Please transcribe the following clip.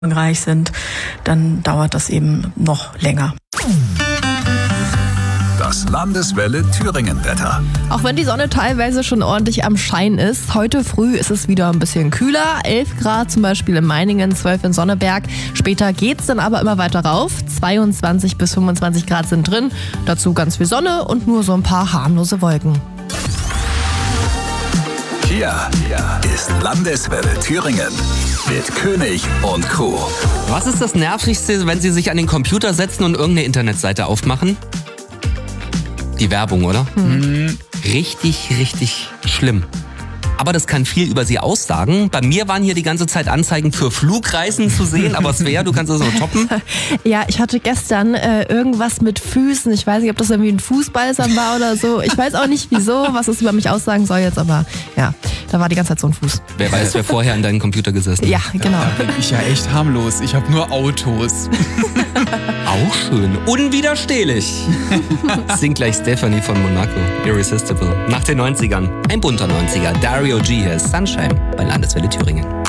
reich sind, dann dauert das eben noch länger. Das Landeswelle Thüringen-Wetter. Auch wenn die Sonne teilweise schon ordentlich am Schein ist, heute früh ist es wieder ein bisschen kühler. 11 Grad zum Beispiel in Meiningen, 12 in Sonneberg. Später geht's dann aber immer weiter rauf. 22 bis 25 Grad sind drin. Dazu ganz viel Sonne und nur so ein paar harmlose Wolken. Hier ist Landeswelle Thüringen mit König und Co. Was ist das Nervigste, wenn Sie sich an den Computer setzen und irgendeine Internetseite aufmachen? Die Werbung, oder? Richtig, richtig schlimm. Aber das kann viel über Sie aussagen. Bei mir waren hier die ganze Zeit Anzeigen für Flugreisen zu sehen, aber Svea, du kannst das noch toppen. Ja, ich hatte gestern irgendwas mit Füßen. Ich weiß nicht, ob das irgendwie ein Fußbalsam war oder so. Ich weiß auch nicht wieso, was es über mich aussagen soll jetzt, aber ja, da war die ganze Zeit so ein Fuß. Wer weiß, wer vorher an deinem Computer gesessen hat. Ja, genau. Da bin ich ja echt harmlos. Ich habe nur Autos. Auch schön. Unwiderstehlich. Singt gleich Stephanie von Monaco. Irresistible. Nach den 90ern. Ein bunter 90er. Dario G. hier ist Sunshine bei Landeswelle Thüringen.